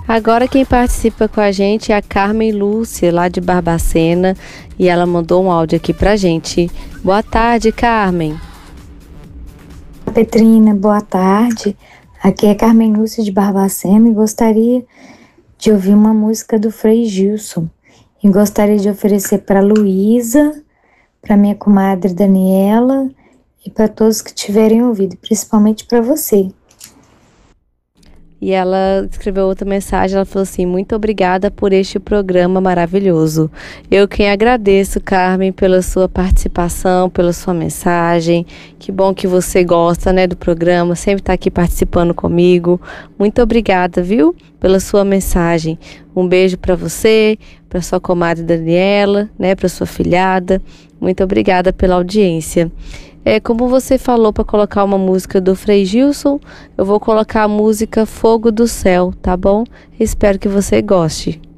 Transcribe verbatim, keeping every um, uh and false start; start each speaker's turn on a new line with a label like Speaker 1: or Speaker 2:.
Speaker 1: Agora quem participa com a gente é a Carmen Lúcia, lá de Barbacena, e ela mandou um áudio aqui pra gente. Boa tarde, Carmen.
Speaker 2: Petrina, boa tarde. Aqui é Carmen Lúcia de Barbacena e gostaria de ouvir uma música do Frei Gilson. E gostaria de oferecer para Luísa, para minha comadre Daniela e para todos que tiverem ouvido, principalmente para você.
Speaker 1: E ela escreveu outra mensagem, ela falou assim: muito obrigada por este programa maravilhoso. Eu quem agradeço, Carmen, pela sua participação, pela sua mensagem. Que bom que você gosta, né, do programa, sempre está aqui participando comigo. Muito obrigada, viu, pela sua mensagem. Um beijo para você, para sua comadre Daniela, né, para sua filhada. Muito obrigada pela audiência. É, como você falou para colocar uma música do Frei Gilson, eu vou colocar a música Fogo do Céu, tá bom? Espero que você goste.